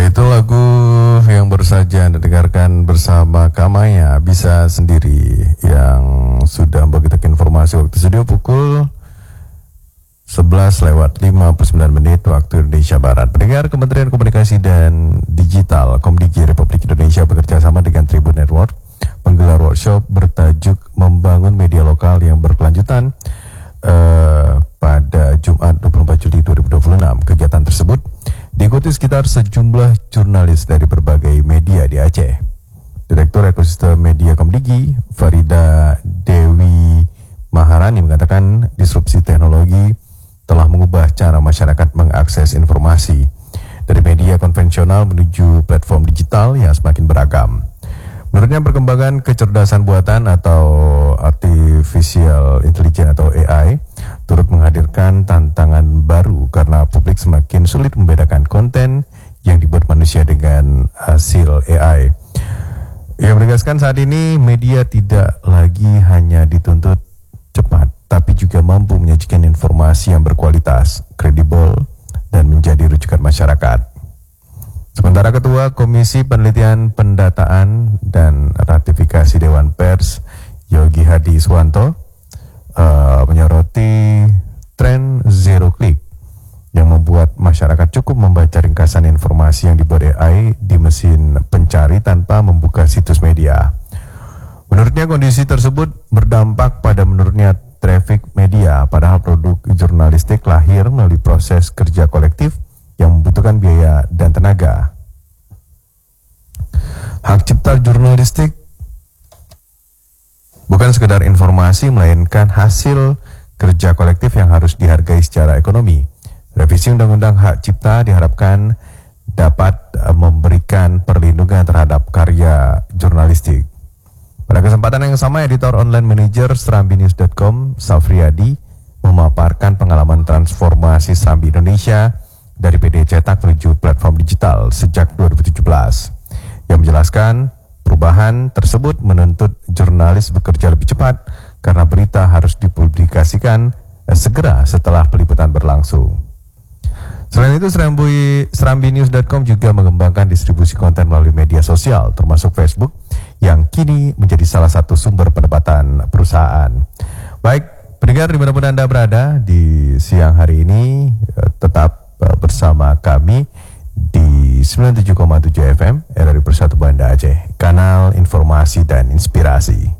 Itu lagu yang bersaja Anda dengarkan bersama Kamaya Bisa Sendiri, yang sudah membagikan informasi waktu studio pukul 11:59 waktu Indonesia Barat. Pendengar, Kementerian Komunikasi dan Digital Komdigi Republik Indonesia bekerja sama dengan Tribun Network menggelar workshop bertajuk Membangun Media Lokal yang berkelanjutan pada Jumat 24 Juli 2026. Kegiatan tersebut diikuti sekitar sejumlah jurnalis dari berbagai media di Aceh. Direktur Ekosistem Media Komdigi, Farida Dewi Maharani, mengatakan disrupsi teknologi telah mengubah cara masyarakat mengakses informasi dari media konvensional menuju platform digital yang semakin beragam. Menurutnya, perkembangan kecerdasan buatan atau artificial intelligence atau AI turut menghadirkan tantangan baru karena publik semakin sulit membedakan konten yang dibuat manusia dengan hasil AI. Ia menegaskan saat ini media tidak lagi hanya dituntut cepat, tapi juga mampu menyajikan informasi yang berkualitas, kredibel, dan menjadi rujukan masyarakat. Sementara Ketua Komisi Penelitian Pendataan dan Ratifikasi Dewan Pers, Yogi Hadi Swanto, menyoroti tren zero click yang membuat masyarakat cukup membaca ringkasan informasi yang dibuat AI di mesin pencari tanpa membuka situs media. Menurutnya, kondisi tersebut berdampak pada menurunnya traffic media, padahal produk jurnalistik lahir melalui proses kerja kolektif yang membutuhkan biaya dan tenaga. Hak cipta jurnalistik bukan sekedar informasi, melainkan hasil kerja kolektif yang harus dihargai secara ekonomi. Revisi Undang-Undang Hak Cipta diharapkan dapat memberikan perlindungan terhadap karya jurnalistik. Pada kesempatan yang sama, editor online manajer SerambiNews.com, Safriyadi, memaparkan pengalaman transformasi Serambi Indonesia dari PD cetak menuju platform digital sejak 2017. Yang menjelaskan perubahan tersebut menuntut jurnalis bekerja lebih cepat karena berita harus dipublikasikan segera setelah peliputan berlangsung. Selain itu, SerambiNews.com juga mengembangkan distribusi konten melalui media sosial, termasuk Facebook, yang kini menjadi salah satu sumber pendapatan perusahaan. Baik, pendengar dimanapun Anda berada di siang hari ini, tetap bersama kami di 97,7 FM RRI Persatu Banda Aceh, kanal informasi dan inspirasi.